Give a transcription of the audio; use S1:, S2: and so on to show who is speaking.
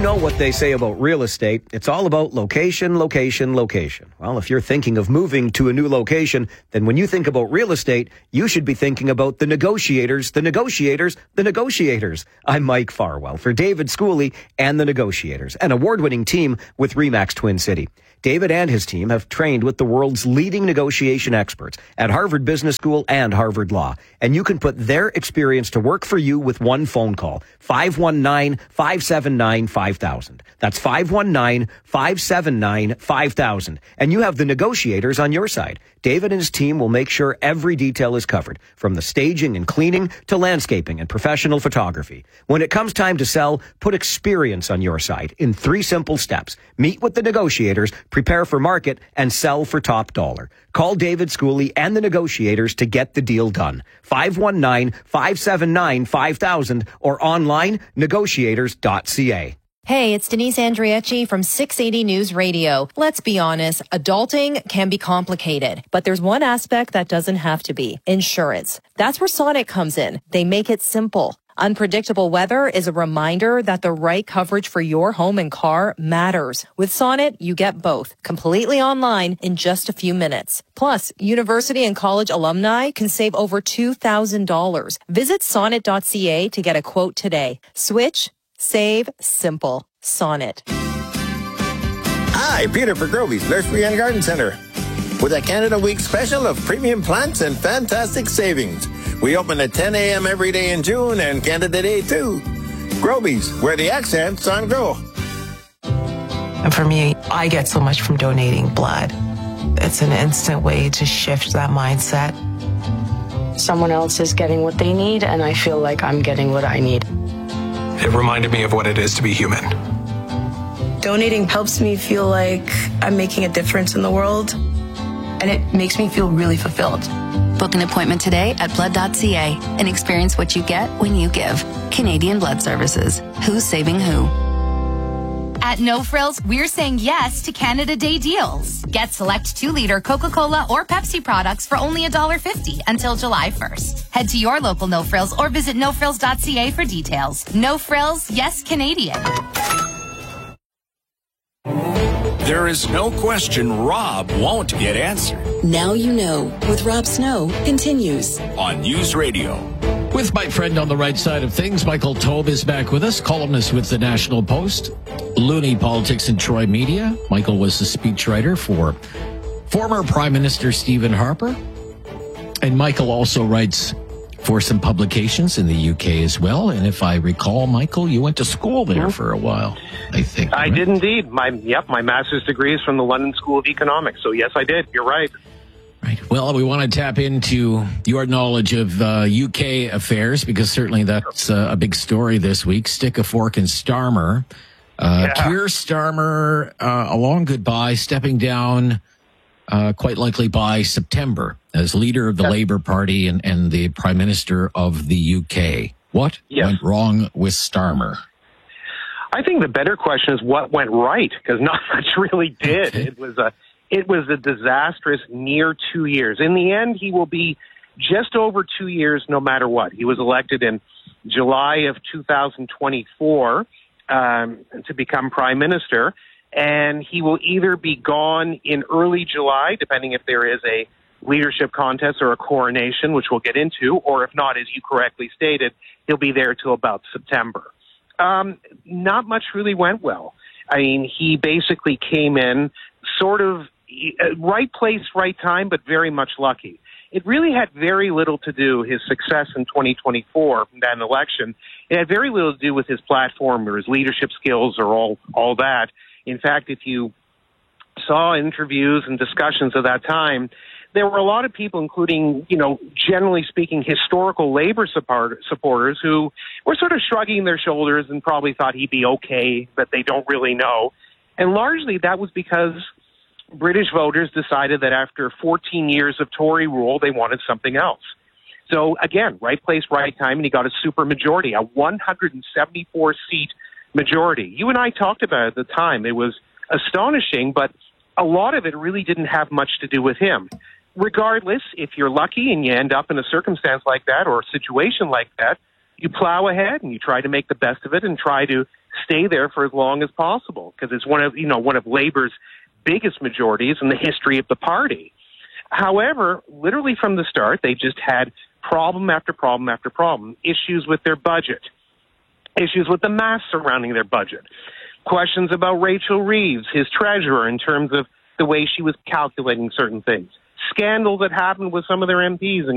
S1: know what they say about real estate. It's all about location, location, location. Well, if you're thinking of moving to a new location, then when you think about real estate, you should be thinking about the negotiators, the negotiators, the negotiators. I'm Mike Farwell for David Schooley and the Negotiators, an award-winning team with RE/MAX Twin City. David and his team have trained with the world's leading negotiation experts at Harvard Business School and Harvard Law. And you can put their experience to work for you with one phone call. 519-579-5000. That's 519-579-5000. And you have the negotiators on your side. David and his team will make sure every detail is covered, from the staging and cleaning to landscaping and professional photography. When it comes time to sell, put experience on your side in 3 simple steps. Meet with the negotiators, prepare for market, and sell for top dollar. Call David Schooley and the Negotiators to get the deal done. 519-579-5000 or online negotiators.ca.
S2: Hey, it's Denise Andrieci from 680 News Radio. Let's be honest, adulting can be complicated, but there's one aspect that doesn't have to be: insurance. That's where Sonnet comes in. They make it simple. Unpredictable weather is a reminder that the right coverage for your home and car matters. With Sonnet, you get both, completely online in just a few minutes. Plus, university and college alumni can save over $2,000. Visit sonnet.ca to get a quote today. Switch, save, simple. Sonnet.
S3: Hi, Peter for Groby's Nursery and Garden Center with a Canada Week special of premium plants and fantastic savings. We open at 10 a.m. every day in June and Canada Day too. Groby's, where the accent's on grow.
S4: And for me, I get so much from donating blood. It's an instant way to shift that mindset.
S5: Someone else is getting what they need, and I feel like I'm getting what I need.
S6: It reminded me of what it is to be human.
S7: Donating helps me feel like I'm making a difference in the world, and it makes me feel really fulfilled.
S8: Book an appointment today at blood.ca and experience what you get when you give. Canadian Blood Services. Who's saving who?
S9: At No Frills, we're saying yes to Canada Day deals. Get select 2-liter Coca-Cola or Pepsi products for only $1.50 until July 1st. Head to your local No Frills or visit nofrills.ca for details. No Frills, yes Canadian.
S10: There is no question Rob won't get answered.
S11: Now You Know with Rob Snow continues
S10: on News Radio.
S12: With my friend on the right side of things, Michael Taube is back with us, columnist with the National Post, Looney Politics and Troy Media. Michael was the speechwriter for former Prime Minister Stephen Harper. And Michael also writes for some publications in the UK as well. And if I recall, Michael, you went to school there for a while, I think.
S13: I did indeed. My master's degree is from the London School of Economics. So yes, I did. You're right.
S12: Right. Well, we want to tap into your knowledge of UK affairs, because certainly that's a big story this week. Stick a fork in Starmer. Keir Starmer, a long goodbye, stepping down quite likely by September as leader of the Labour Party and the Prime Minister of the UK. What went wrong with Starmer?
S13: I think the better question is what went right, because not much really did. It was a disastrous near 2 years. In the end, he will be just over 2 years no matter what. He was elected in July of 2024 to become prime minister, and he will either be gone in early July, depending if there is a leadership contest or a coronation, which we'll get into, or if not, as you correctly stated, he'll be there till about September. Not much really went well. I mean, he basically came in sort of right place, right time, but very much lucky. It really had very little to do, his success in 2024, that election. It had very little to do with his platform or his leadership skills or all that. In fact, if you saw interviews and discussions at that time, there were a lot of people, including, generally speaking, historical Labour supporters who were sort of shrugging their shoulders and probably thought he'd be okay, but they don't really know. And largely that was because British voters decided that after 14 years of Tory rule, they wanted something else. So again, right place, right time, and he got a super majority, a 174-seat majority. You and I talked about it at the time. It was astonishing, but a lot of it really didn't have much to do with him. Regardless, if you're lucky and you end up in a circumstance like that or a situation like that, you plow ahead and you try to make the best of it and try to stay there for as long as possible because it's one of Labor's biggest majorities in the history of the party. However, literally from the start, they just had problem after problem after problem. Issues with their budget, issues with the math surrounding their budget, questions about Rachel Reeves, his treasurer, in terms of the way she was calculating certain things, scandals that happened with some of their MPs,